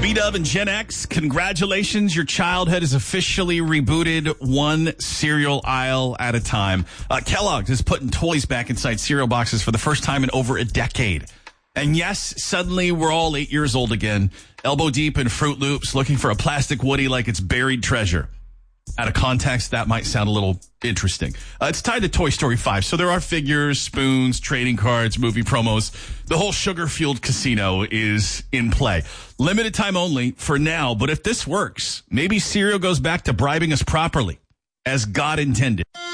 B-Dub and Gen X, congratulations. Your childhood is officially rebooted one cereal aisle at a time. Kellogg's is putting toys back inside cereal boxes for the first time in over a decade. And yes, suddenly we're all 8 years old again, elbow deep in Fruit Loops, looking for a plastic Woody like it's buried treasure. Out of context, that might sound a little interesting. It's tied to Toy Story 5. So there are figures, spoons, trading cards, movie promos. The whole sugar-fueled casino is in play. Limited time only for now. But if this works, maybe cereal goes back to bribing us properly, as God intended.